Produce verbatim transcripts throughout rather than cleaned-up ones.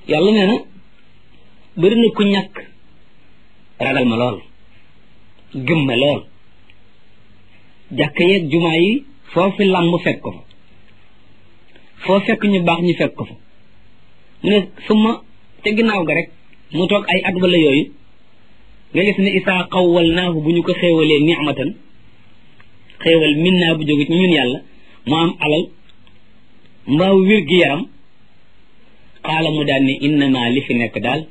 yàlla nee na bëri na ku ñàkk ragal ma lool gëm ma lool jàkka yeeg jumaa yi foofu làmb fekk ko fa foo fekk ñu baax ñu fekk ko fa mu ne suma ca ginnaaw ga rek mu toog ay at wala yooyu nga gis ne isaa xawwal naahu bu ñu ko xéewalee ni'matan xéewal min naa bu jóge ci ñun yàlla mu am alal mbaaw wér gi yaram xaala mu daal ne innama li fi nekk daal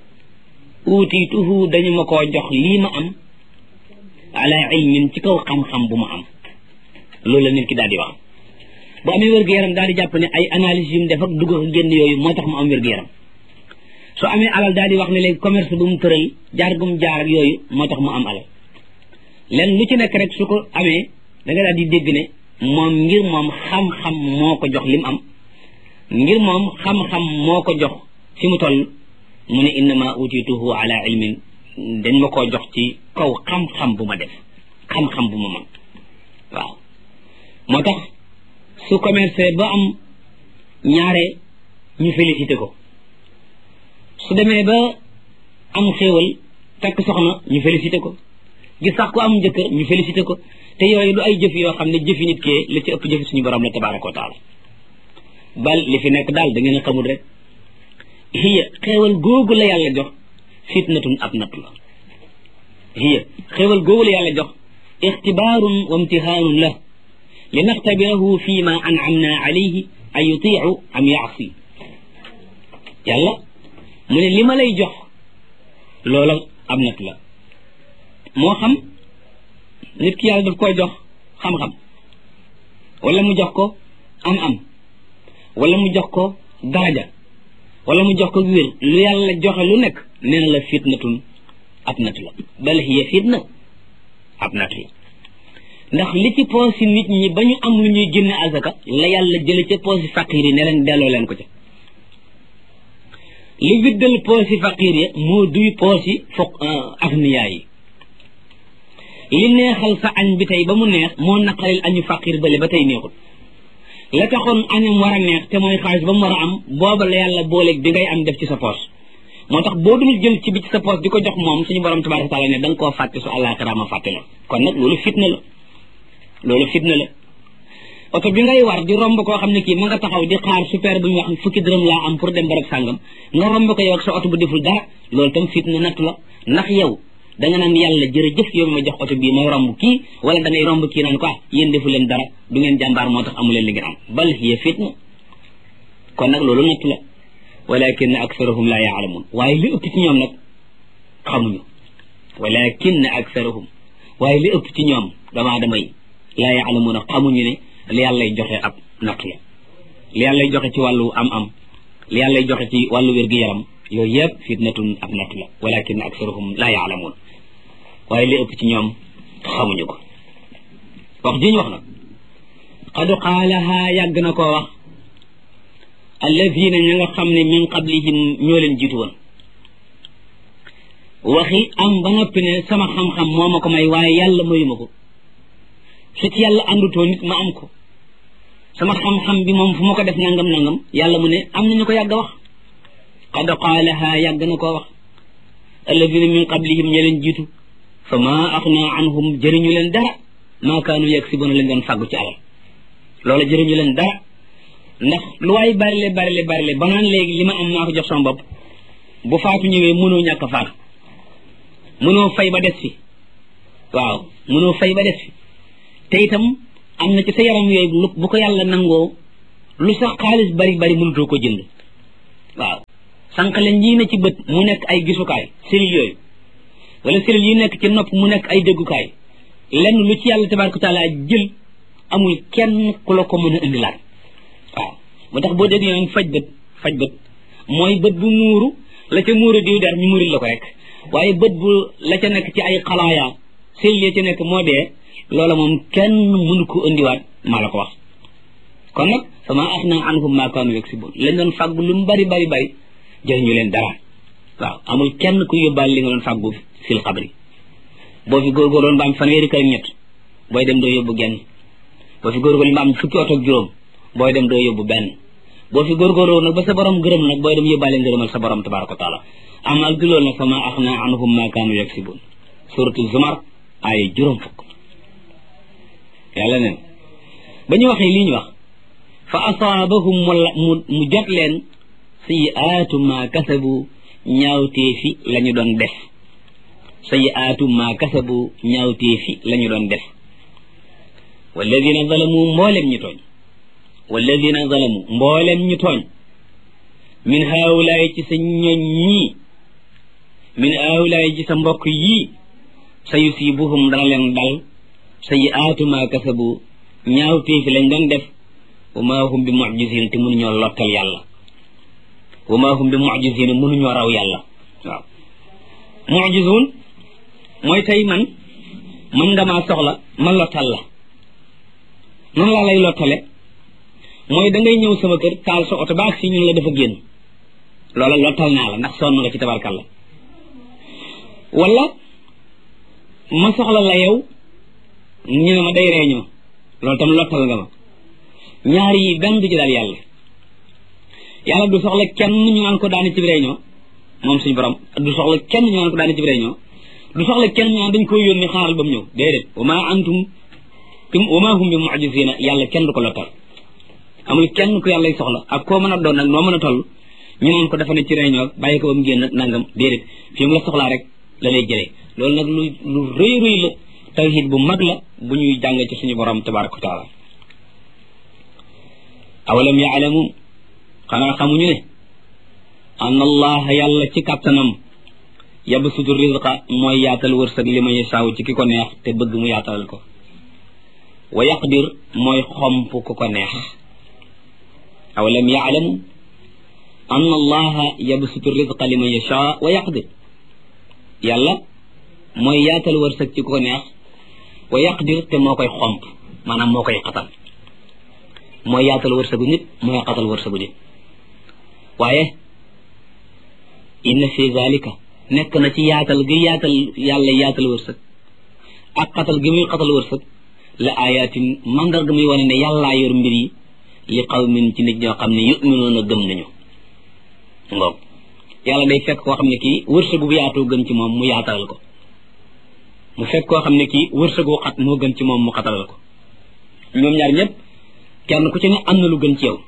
uutiituhu dañu ma koo jox lii ma am ala ilmin ci kaw xam-xam bu ma am loolu la nit ki daal di wax bu amee wér gu yaram daal di jàpp ne ay analyse yu mu def ak dugg ak génn yooyu moo tax mu am wér gu yaram su amee alal daal di wax ne léegi commerce bu mu tëral jaar gum jaar ak yooyu moo tax mu am alal len lu ci nekk rek su ko amee da nga daal di dégg ne moom ngir moom xam-xam moo ko jox li mu am ngir moom xam-xam moo ko jox fi mu toll mu ne innama utituhu ala ilmin dañ ma koo jox ci kaw xam-xam bu ma def xam-xam bu ma man waaw moo tax su commerce ba am ñaare ñu félicité ko su demee ba am xéewal takk soxna ñu félicité ko gis sax ko am jëkkër ñu félicité ko te yooyu du ay jëf yoo xam ne jëfi nit kee la ci ëpp jëfi suñu borom la tabaraka wa taala bal li fi nekk daal da ngeen a xamul rek hiya xéewal googu la yàlla jox fitnatun ab natt la hiya xéewal googu la yàlla jox ixtibaarun wa imtihaanun la li naxtabirahu fi ma an'amna alayhi an yutiicu am yaasi yàlla mu ne li ma lay jox loola ab natt la moo xam nit ki yàlla daf koy jox xam-xam wala mu jox ko am-am wala mu jox ko daraja wala mu jox ko wér lu yàlla joxe lu nekk nee na la fitnatun ab natt la bal hiya fitna ab natt la ndax li ci poosi nit ñi ba ñu am lu ñuy génne azaka la yàlla jële ca poosi faqir yi ne leen delloo leen ko ca li widdal poosi faqir ya moo duy poosi foog agniyaa yi li neexal sa añ bi tey ba mu neex moo naqaril añu faqir bale ba tey neexul la taxoon añam war a neex te mooy xaalis ba mu war a am booba la yàlla booleeg di ngay am def ci sa poos moo tax boo dul jël ci bi ci sa poos di ko jox moom suñu borom tabaraka taala ne da nga koo fàtte su àllaaxira ma fàtte la kon nag loolu fitna la loolu fitna la oto bi ngay war di romb koo xam ne kii ma nga taxaw di xaar super bu ñu wax fukki dërëm laa am pour dem barab sàngam nga romb ko yow ak sa oto bu deful dara loolu tam fitna natt la ndax yow da nga naan yàlla jërëjëf yow mi ma jox oto bii may romb kii wala da ngay romb kii naan ko ah yéen defu leen dara du ngeen jàmbaar moo tax amu leen li ngeen am bal hiya fitna kon nag loolu natt la walakin aksarahum la yaalamun waaye li ëpp ci ñoom nag xamuñu walakin aksarahum waaye li ëpp ci ñoom damaa damay la yaalamun xamuñu ne li yàllay joxe ab natt la li yàllay joxe ci wàllu am-am li yàllay joxe ci wàllu wér-gu-yaram yooyu yëpp fitnatun ab natt la walakin aksarahum la yaalamun waaye li ëpp ci ñoom xamuñu ko wax jiñ wax nag qad qaalaha yàgg na koo wax alladina ña nga xam ne min qablihim ñoo leen jiitu woon waxi am ba noppi ne sama xam-xam moo ma ko may waaye yàlla mayu ma ko su ci yàlla àndutoo nit ma am ko sama xam-xam bi moom fu ma ko def nangam nangam yàlla mu ne am nañu ko yàgg a wax qad qaalaha yàgg na koo wax alladina min qablihim ña leen jiitu fa ma axna anhum jëriñu leen dara maa kaanu yaksibuna leen doon fàggu ci alal loola jëriñu leen dara ndax lu waay barile barile barile ba naan léegi li ma am maa ko jox sama bopp bu faatu ñëwee mënoo ñàkk a faatu mënoo fay ba des fi waaw mënoo fay ba des fi te itam am na ci sa yaram yooyu bu ko yàlla nangoo lu sax xaalis bari bari mënutoo ko jënd waaw sànq leen ñii na ci bët mu nekk ay gisukaay cellules yooyu wala cellules yi nekk ci nopp mu nekk ay déggukaay lenn lu ci yàlla tabaraka taala jël amul kenn ku la ko mën a indilaat waaw moo tax boo dégg ñu faj bët faj bët mooy bët bu muuru la ca muuru diw der ñu muuril la ko rek waaye bët bu la ca nekk ci ay xalaaya cellules ya ca nekk moo dee loola moom kenn mënu ko indiwaat maa la ko wax kon nag fama axna anhum ma kaanu yaksibun lañ doon fàggu lu mu bari bari bari jëriñu leen dara waaw amul kenn ku yóbbaale li nga doon fàggu fil xabri boo fi góorgóorloon ba am fanweeri kër ñett booy dem doo yóbbu genn boo fi góorgóorloon ba am fukki oto ak juróom booy dem doo yóbbu benn boo fi góorgóorloo nag ba sa borom gërëm nag booy dem yóbbaale ngërëmal sa borom tabaraka wa taala amal du loolu nag fa ma axna anhum ma kaanu yaksibun suratul zumar ay juróom fukk yàlla neen ba ñu waxee lii ñu wax fa asaabahum wala mu mu jot leen sayiaatu ma kasabu ñaawtee fi la ñu doon def sayiaatu ma kasabu ñaawtee fi la ñu doon def walladina zalamu mboolem ñu tooñ walladina zalamu mboolem ñu tooñ min haawulaay ci sa ñoñ ñii min haawulaay ci sa mbokk yii sa yusibuhum dana leen dal sayiaatu ma kasabu ñaawtee fi lañ doon def wa ma hum bi mu'jizin te mënuñoo lottal yàlla wa ma hum bi mu'jizin mënuñoo raw yàlla waaw mu'jizun mooy tey man mën nga maa soxla ma lottal la noonu laa lay lottale mooy da ngay ñëw sama kër taal sa oto baag si ñun la dafa génn loola lottal naa la ndax sonn nga ci tabarkalla wala ma soxla la yow ñu ne ma day réunion loolu tam lottal nga ma ñaar yi benn du ci daal yàlla yàlla du soxla kenn ñu naan ko daani ci réunion moom suñu borom du soxla kenn ñu naan ko daani ci réunion du soxla kenn ñu naan dañ koy yónni xaaral ba mu ñëw déedéet wa ma antum wa ma hum bi mu'jizina yàlla kenn du ko lottal amul kenn ku yàlla soxla ak koo mën a doon nag noo mën a toll ñu naan ko dafa ne ci réunion bàyyi ko ba mu génn nangam déedéet fi mu la soxlaa rek la lay jëlee loolu nag lu lu rëy rëy la tawhid bu mag la bu ñuy jàng ci suñu borom tabaraka wa taala awalam yaalamu xanaa xamuñu ne anna allah yàlla ci kàttanam yabsutu rizqa mooy yaatal wërsëg li ma yasaaw ci ki ko neex te bëgg mu yaatalal ko wa yaqdir mooy xomp ku ko neex awalam yaalamu anna allaha yabsutu rizqa li ma yashaa wa yaqdir yàlla mooy yaatal wërsëg ci ku ko neex wa yaqdir te moo koy xomp maanaam moo koy xatal mooy yaatal wërsëgu nit mooy xatal wërsëgu nit waaye inna fi zalika nekk na ci yaatal gi yaatal yàlla yaatal wërsëg ak xatal gi muy xatal wërsëg la ayatin mangar ga muy wane ne yàllaa yor mbir yi li qawmin ci nit ñoo xam ne yu'minuuna gëm nañu ngoog yàlla day fekk koo xam ne kii wërsëgu bu yaatoo gën ci moom mu yaatalal ko mu fekk koo xam ne kii wërsëgu xat moo gën ci moom mu xatalal ko ñoom ñaar ñëpp kenn ku ci ne am na lu gën ci yow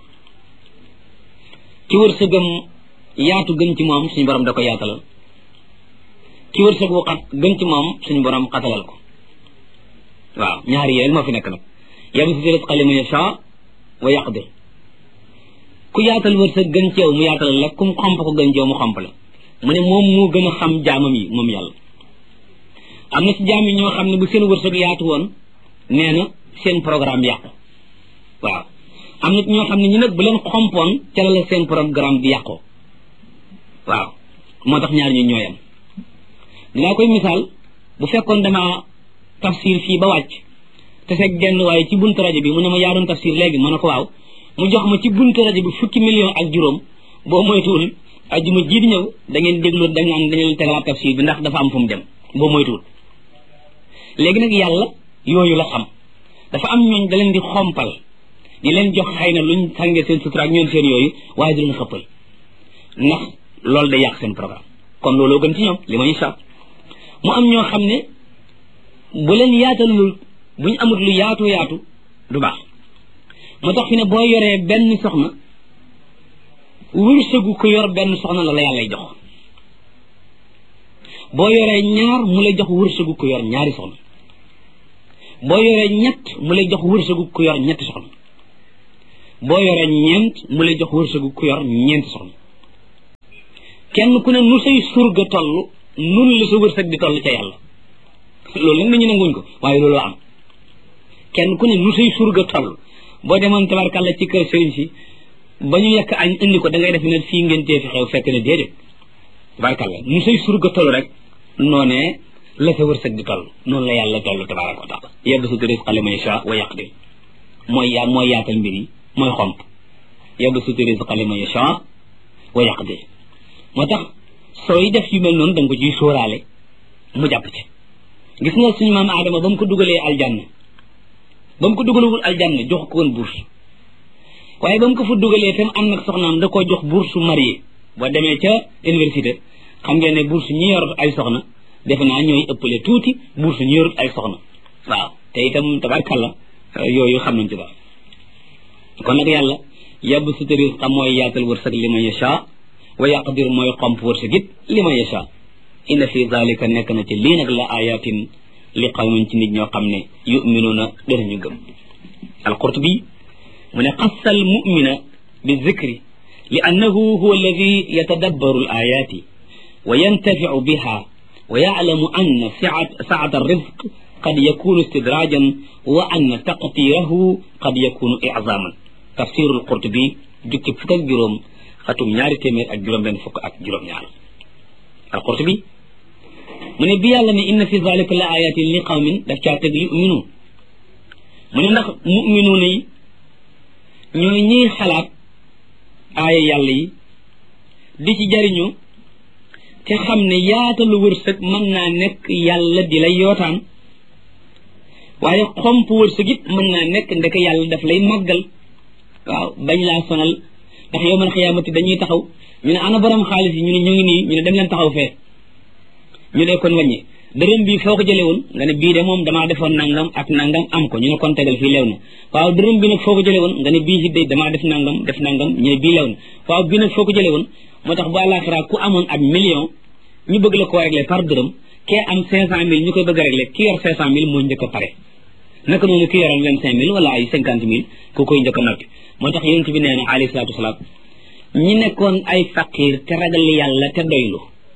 ki wërsëgam yaatu gën ci moom suñu borom da ko yaatalal ki wërsëgu xat gën ci moom suñu borom xatalal ko waaw ñaar yi rek moo fi nekk nag yabsutu rizqa liman yashaa wa yaqdir ku yaatal wërsëg gën ci yow mu yaatalal la kum xomp ko gën ci yow mu xomp la mu ne moom moo gën a xam jaamam yi moom yàlla am na ci jaam yi ñoo xam ne bu seen wërsëg yaatu woon nee na seen programme yàqu waaw am na ci ñoo xam ne ñu nag bu leen xompoon ca la la seen programme bi yàqoo waaw moo tax ñaar ñu ñooyam dinaa koy misaal bu fekkoon dama tafsir fii ba wàcc te fekk genn waaye ci buntu rajo bi mu ne ma yaa doon tafsir léegi ma ne ko waaw mu jox ma ci buntu rajo bi fukki million ak juróom boo moytuwul ajjuma ji di ñëw da ngeen déglu da ngaan dañu leen tegalaat tafsir bi ndax dafa am fu mu dem boo moytuwul léegi nag yàlla yooyu la xam dafa am ñooñ da leen di xompal di leen jox xëy na luñ sàngee seen sutura ak ñoom seen yooyu waaye du leen xëppal ndax loolu day yàq seen programme kon looloo gën ci ñoom li ma incha mu am ñoo xam ne bu leen yaatalul bu ñu amut lu yaatu yaatu du baax moo tax fi ne boo yoree benn soxna wërsëgu ko yor benn soxna la la yàllay jox boo yoree ñaar mu lay jox wërsëgu ko yor ñaari soxna boo yoree ñett mu lay jox wërsëgu ko yor ñetti soxna boo yoree ñeent mu lay jox wërsëgu ko yor ñeenti soxna kenn ku ne nu say surga toll nun la sa wërsëg di toll ca yàlla loolu nag nañu nanguñ ko waaye loolu am kenn ku ne nu say surga toll boo demoon tabarkàlla ci kër sëriñ si ba ñu yekk añ indi ko da ngay def ne fii ngeen tee fi xew fekk ne déedéet tabarkàlla nu say surga toll rek noonee la sa wërsëg di toll noonu la yàlla toll tabaraka wa taala yabsutu rizqa liman yashaa wa yaqdir mooy yaa mooy yaatal mbir yi mooy xomp yabsutu rizqa liman yashaa wa yaqdir moo tax sooy def yu mel noonu da nga ko ciy sóoraale mu jàpp ci gis nga suñu maam aadama ba mu ko dugalee aljanna ba mu ko dugalewul aljanna jox ko woon bourse waaye ba mu ko fa dugalee tam am nag soxnaam da koo jox bourse marié boo demee ca université xam ngeen ne bourse ñi yor ay soxna defe naa ñooy ëppale tuuti bourse ñi yorut ay soxna waaw te itam tabarkalla yooyu xam nañ ci dara kon nag yàlla yàbb suta risqa mooy yaatal wërsëg li man yasha wa yaqdir mooy xomp wërsëg it li man yasha inna fi zalika nekk na ci lii nag la ayatin li qawmin ci nit ñoo xam ne yuminuuna danañu gëm al-Qurtubi mu ne xassa al mumina bi zikri li annahu huwa alladi yatadabbaru al ayati wa yantafiu biha wa yaclamu anna saata arrizq qad yakunu istidrajan wa anna taqtirahu qad yakunu iczaman tafsiru al-Qurtubi jukki fukk ak juróom xatum ñaari téeméer ak juróom benn fukk ak juróom ñaar al-Qurtubi mu ne bi yàlla ne inna fi zalika la ayatin li qawmin daf caa teg yuminu mu ne ndax muminuuna yi ñooy ñiy xalaat aaya yàlla yi di ci jariñu te xam ne yaatalu wërsëg mën naa nekk yàlla di lay yootaan waaye xomp wërsëg it mën naa nekk ndeke yàlla daf lay màggal waaw bañ laa sonal ndax yowmal xiyaamati dañuy taxaw ñu ne ana borom xaalis yi ñu ne ñu ngi nii ñu ne dem leen taxaw fee ñu ne kon wàññi dërëm bii foo ko jëlee woon nga ne bii de moom damaa defoon nangam ak nangam am ko ñu ne kon tegal fii leew na waaw dërëm bi nag foo ko jëlee woon nga ne bii si de damaa def nangam def nangam ñu ne bii leew na waaw bii nag foo ko jëlee woon moo tax bu àllaaxira ku amoon ab million ñu bëgg la koo régler par dërëm kee am cinq cent mille ñu koy bëgg a régler ki yor cinq cent mille mooy njëkk a pare naka noonu ki yoroon vingt cinq mille wala ay cinquante mille ku koy njëkk a noppi moo tax yonent bi nee na alayhi salaatu wasalaam ñi nekkoon ay faqir te ragal yàlla te doylu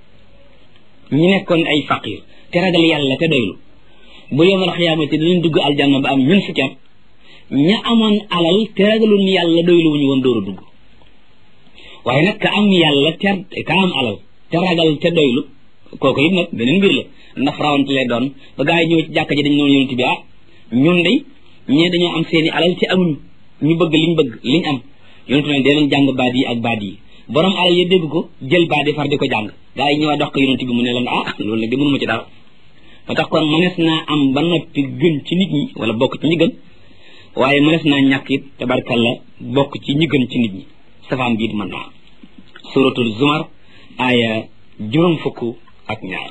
ñi nekkoon ay faqir te ragal yàlla te doylu bu yowmal xiyaamati dinañ dugg aljanna ba am ñun fukki at ña amoon alal te ragalun yàlla doylu wuñu woon dóor a dugg waaye nag ka am yàlla te ka am alal te ragal te doylu kooku it nag beneen mbir la ndax rawante lay doon ba gaa yi ñëw ci jàkka ji dañ noonu yonent bi ah ñun de ñee dañoo am seeni alal te amuñu ñu bëgg liñ bëgg liñ am yonent ne dee leen jàng baat yi ak baat yi borom alal yi dégg ko jël baat yi far di ko jàng gaa yi ñëwaat dox ko yonent bi mu ne leen ah loolu nag di mënuma ci dara moo tax kon mënees naa am ba noppi gën ci nit ñi wala bokk ci ñi gën waaye mënees naa ñàkk it tabarkalla bokk ci ñi gën ci nit ñi safaan bii mën naa suratul zumar aaya juróom fukk ak ñaar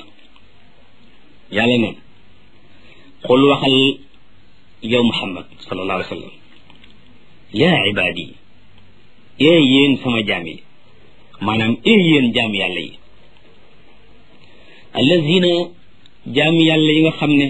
yàlla neen xul waxal yow muhammad sallallahu alayhi wa sallam yaa ibaadi ee yéen sama jaam yi maanaam ee yéen jaam yàlla yi allazina jaam yàlla yi nga xam ne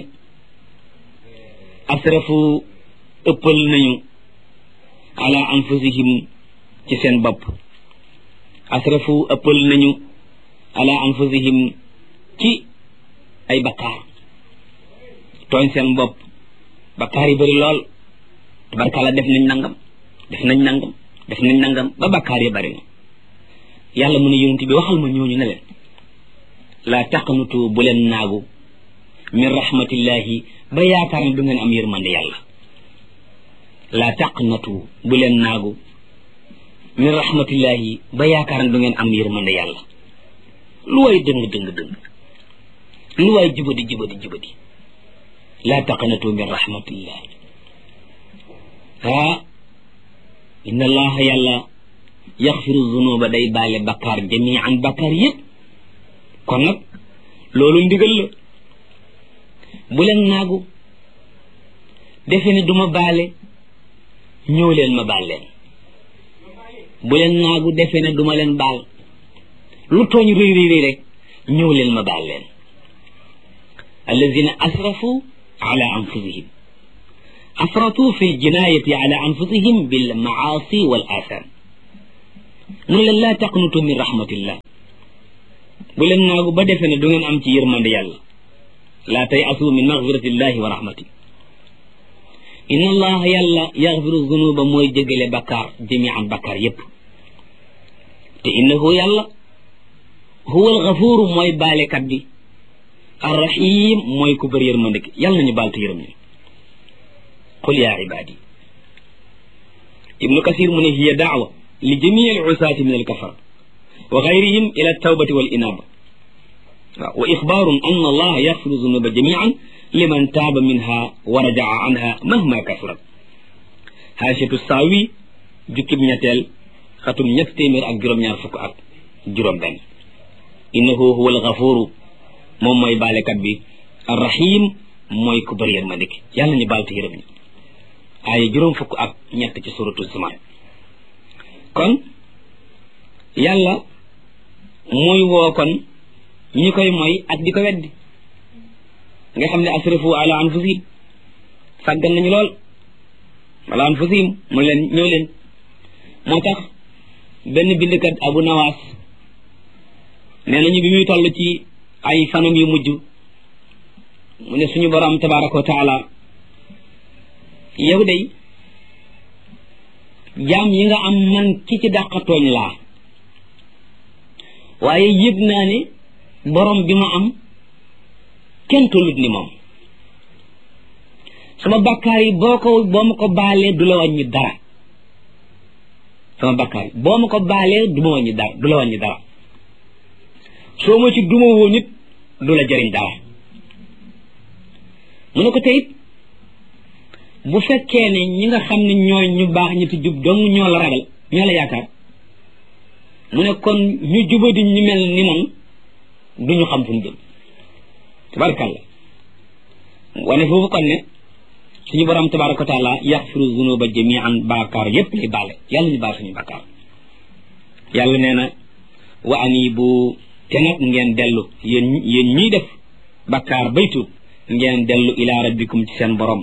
asrafu ëppal nañu ala anfusihim ci seen bopp asrafu ëppal nañu ala anfusihim ci ay bakkaar tooñ seen bopp bakkaar yi bëri lool tabarkalla def nañ nangam def nañ nangam def nañ nangam ba bakkaar yi bëri na yàlla mu ne yonent bi waxal ma ñooñu ne leen laa taqnutu bu leen naagu min rahmatillahi ba yaakaar ne du ngeen am yërmande yàlla laa taqnatu bu leen naagu min rahmatillahi ba yaakaar ne du ngeen am yërmande yàlla lu waay dëng dëng dëng lu waay jubadi jubadi jubadi laa taqnatu min rahmatillahi ah inna allaha yàlla yaxfiru zunuba day baale bakkaar jamian bakkaar yëpp kon nag loolu ndigal la bu leen naagu defe ne duma baale ñëw leen ma baal leen bu leen naagu defe ne duma leen baal lu tooñ rëy rëy rëy rek ñëw leen ma baal leen allazina asrafu ala anfusihim asratu fi ljinayati ala anfusihim bil maasi wal atham mu ne leen laa taqnutu min rahmatillah bu leen naagu ba defe ne du ngeen am ci yërmande yàlla laa tay asu min magfiratillahi wa rahmati inna allah yàlla yaxfiru zunuba mooy jégale bakkaar jamian bakkaar yépp te innahu yàlla huwa alxafuru mooy baalekat bi arrahim mooy ku bëri yërmande ki yàlla nañu baal te yërëm ñu qul yaa ibaadi ibnu kasir mu ne hiya daawa li jamii al usaati min alkafar wa gayrihim ila altawbati wal inaba wa ixbaarun an allah yaxfiru zunuba jamian liman taaba minha wa rajaa anha mahma kasurat haashatu saawi jukkib ñetteel xatum ñett téeméer ak juróom-ñaar fukk ak juróom benn innahu huwa alxafuru moom mooy baalekat bi arrahim mooy ku bëri yërmande ki yàlla ñu baal te yërëm ñu ay juróom fukk ak ñett ci suratu zumar kon yàlla muy woo kon ñi koy mooy ak di ko weddi nga xam ne asrafu ala anfusihim sàggan nañu lool ala anfusihim mu leen ñoo leen moo tax benn bindkat abu nawaas nee nañu bi muy toll ci ay fanam yu mujj mu ne suñu borom tabaraka wa taala yow day jaam yi nga am man ki ci dàqatooñ laa waaye yëg naa ne borom bi ma am kenn tollut ni moom sama bakkaar yi boo ko boo ma ko baalee du la wàññi dara sama bakkaar yi boo ma ko baalee du ma wàññi dara du la wàññi dara soo ma ci duma woo nit du la jëriñ dara mu ne ko teyit bu fekkee ne ñi nga xam ne ñooy ñu baax ñi ti jub dong ñoo la ragal ñoo la yaakaar mu ne kon ñu jubadi ñu mel ni man duñu xam fu ñu jëm tabarakalla wane foofu kon ne suñu borom tabaraka wa taala yaxfiru zunuba jamian baakaar yépp lay baale yàlla ñu baal suñu baakaar yàlla nee na wa anibu te nag ngeen dellu yéen yéen ñiy def bakkaar baytu ngeen dellu ila rabbikum ci seen borom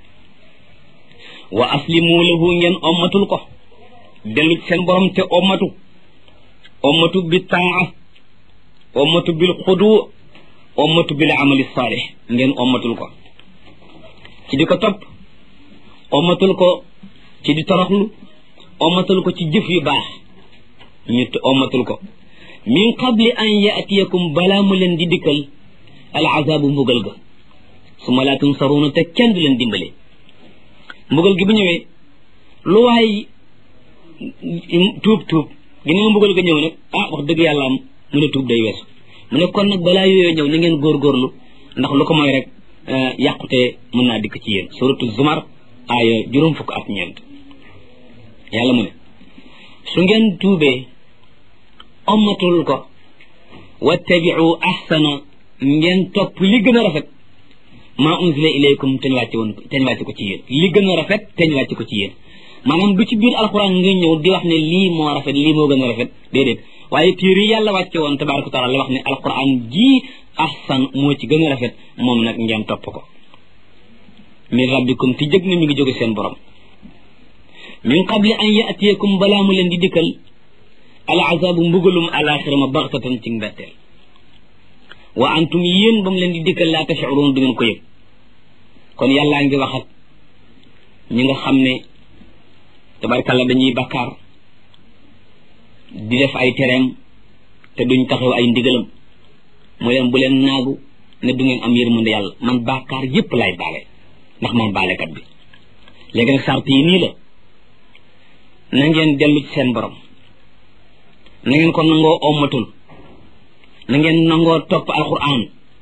wa aslimu lahu ngeen ommatul ko dellu ci seen borom te ommatu ommatu bi taa ommatu bil xudu ommatu bil amali saalih ngeen ommatul ko ci di ko topp ommatul ko ci di toroxlu ommatul ko ci jëf yu baax ñu ommatul ko min qabli an yaatiyakum balaa mu leen di dikkal al azabu mbugal ga suma laa tunsaruuna te kenn du leen dimbale mbugal gi bu ñëwee lu waay tuub tuub ginnaaw mbugal ga ñëw nag ah wax dëgg yàlla am mu ne tuub day weesu mu ne kon nag balaa yooyu ñëw na ngeen góorgóorlu ndax lu ko mooy rek yàqute mën naa dikk ci yéen suratu zumar aaya juróom fukk ak ñeent yàlla mu ne su ngeen tuubee ommatul ko wattabiu ahsana ngeen topp li gën a rafet maa unzila ilaykum te ñu wàcce woon te ñu wàcce ko ci yéen li gën a rafet te ñu wàcce ko ci yéen maanaam du ci biir alquran nga ñëw di wax ne lii moo rafet lii moo gën a rafet déedéet waaye téere yi yàlla wàcce woon tabaraka taala la wax ne alquran ji ahsan moo ci gën a rafet moom nag ngeen topp ko min rabbikum ti jëg na mi ngi jóge seen borom min qabli an yaatiyakum balaa mu leen di dikkal al azabu mbugalum alaxira ma baxtatan ci mbetteel wa antum yéen ba mu leen di dikkal laa tash'urun du ngeen ko yëg kon yàllaa ngi wax ak ñi nga xam ne tabarkalla dañuy bakkaar di def ay tereem te duñ taxaw ay ndigalam mu leen bu leen naagu ne du ngeen am yërmande yàlla man bakkaar yépp lay baale ndax man baalekat bi léegi nag sart yi nii la na ngeen dellu ci seen borom na ngeen ko nangoo ommatul na ngeen nangoo topp alquran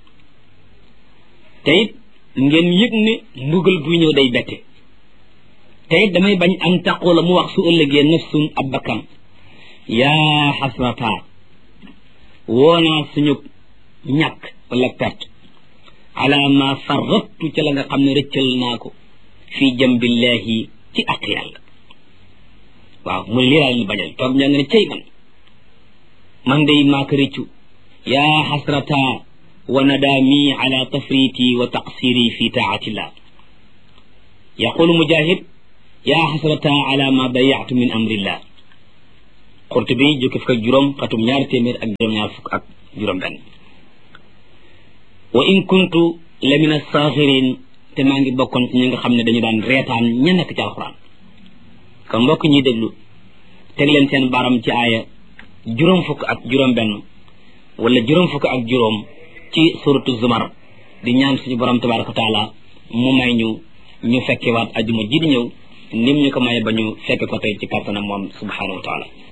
te it ngeen yëg ne mbugal buy ñëw day bette te it damay bañ an taqula mu wax su ëllëgee nafsun ab bakkan yaa xasrata woonaa suñu ñàkk wala perte ala ma farrattu ca la nga xam ne rëccal naa ko fii jambillahi ci ak yàlla waaw mu lii laa leen bañal toog ñaa nga ne cey man man day maa ko rëccu yaa xasrata wa nadaami ala tafriti wa taqsiri fi taatillah yaqulu mujahid yaa xasrata ala ma dayatu min amrillah Qurtubi jukki fukk ak juróom xatum ñaari téeméer ak juróom-ñaar fukk ak juróom benn wa in kuntu la min as-saxirin te maa ngi bokkoon ci ñi nga xam ne dañu daan reetaan ña nekk ci alxuraan kon mbokk ñuy déglu teg leen seen baram ci aaya juróom fukk ak juróom benn wala juróom fukk ak juróom ci suratu zumar di ñaan suñu borom tabaraka wa taala mu may ñu ñu fekkewaat ajuma ji di ñëw nim ñu ko may ba ñu fekke ko tey ci kàttanam moom subhanahu wa taala